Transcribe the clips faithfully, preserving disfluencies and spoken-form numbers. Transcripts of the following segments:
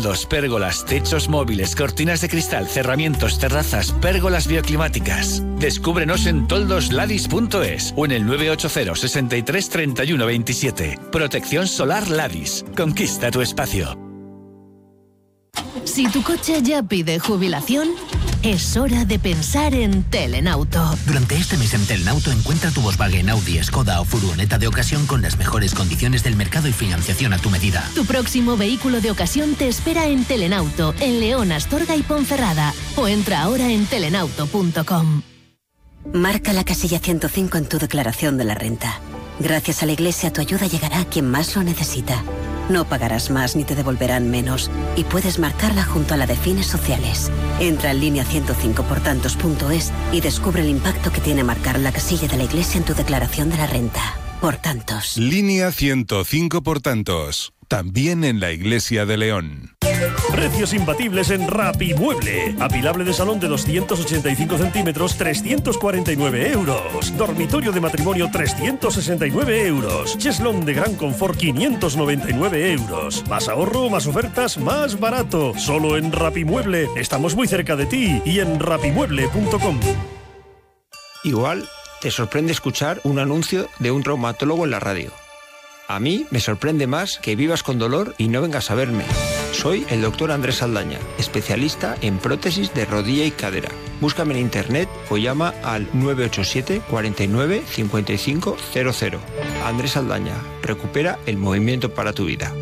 toldos, pérgolas, techos móviles, cortinas de cristal, cerramientos, terrazas, pérgolas bioclimáticas. Descúbrenos en toldos ladis punto es o en el nueve ocho cero, sesenta y tres, treinta y uno veintisiete. Protección solar Ladis. Conquista tu espacio. Si tu coche ya pide jubilación, es hora de pensar en Telenauto. Durante este mes en Telenauto encuentra tu Volkswagen, Audi, Skoda o furgoneta de ocasión con las mejores condiciones del mercado y financiación a tu medida. Tu próximo vehículo de ocasión te espera en Telenauto, en León, Astorga y Ponferrada. O entra ahora en telenauto punto com. Marca la casilla ciento cinco en tu declaración de la renta. Gracias a la Iglesia tu ayuda llegará a quien más lo necesita. No pagarás más ni te devolverán menos. Y puedes marcarla junto a la de fines sociales. Entra en línea ciento cinco por tantos punto es y descubre el impacto que tiene marcar la casilla de la Iglesia en tu declaración de la renta. Por tantos. Línea ciento cinco por tantos. También en la Iglesia de León. Precios imbatibles en Rapimueble. Apilable de salón de doscientos ochenta y cinco centímetros, trescientos cuarenta y nueve euros. Dormitorio de matrimonio, trescientos sesenta y nueve euros. Cheslón de gran confort, quinientos noventa y nueve euros. Más ahorro, más ofertas, más barato. Solo en Rapimueble. Estamos muy cerca de ti y en rapimueble punto com. Igual te sorprende escuchar un anuncio de un traumatólogo en la radio. A mí me sorprende más que vivas con dolor y no vengas a verme. Soy el doctor Andrés Saldaña, especialista en prótesis de rodilla y cadera. Búscame en internet o llama al nueve ocho siete, cuarenta y nueve, cincuenta y cinco cero cero. Andrés Saldaña, recupera el movimiento para tu vida.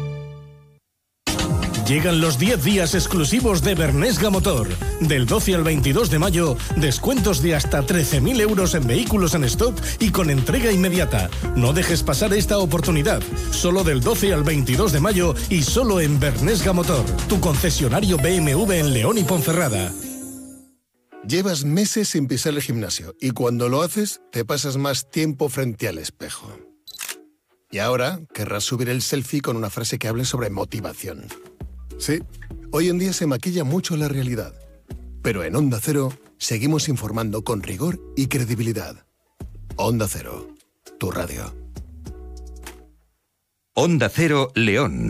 Llegan los diez días exclusivos de Bernesga Motor. Del doce al veintidós de mayo, descuentos de hasta trece mil euros en vehículos en stock y con entrega inmediata. No dejes pasar esta oportunidad. Solo del doce al veintidós de mayo y solo en Bernesga Motor, tu concesionario B M W en León y Ponferrada. Llevas meses sin pisar el gimnasio y cuando lo haces te pasas más tiempo frente al espejo. Y ahora querrás subir el selfie con una frase que hable sobre motivación. Sí, hoy en día se maquilla mucho la realidad, pero en Onda Cero seguimos informando con rigor y credibilidad. Onda Cero, tu radio. Onda Cero León.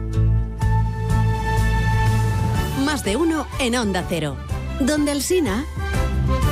Más de uno en Onda Cero. Donde Alsina.